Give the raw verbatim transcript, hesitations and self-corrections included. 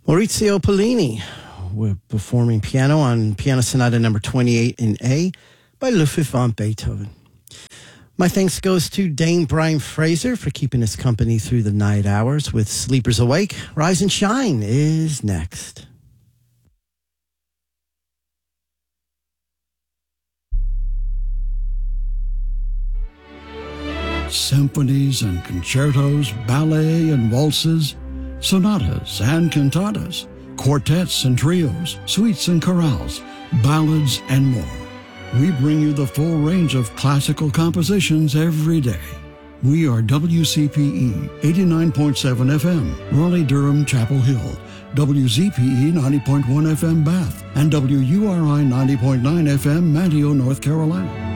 Maurizio Pollini. We're performing piano on Piano Sonata number twenty-eight in A by Ludwig van Beethoven. My thanks goes to Dame Brian Fraser for keeping us company through the night hours with Sleepers Awake. Rise and Shine is next. Symphonies and concertos, ballet and waltzes, sonatas and cantatas, quartets and trios, suites and chorales, ballads and more. We bring you the full range of classical compositions every day. We are W C P E eighty-nine point seven F M, Raleigh-Durham, Chapel Hill, W Z P E ninety point one F M, Bath, and W U R I ninety point nine F M, Manteo, North Carolina.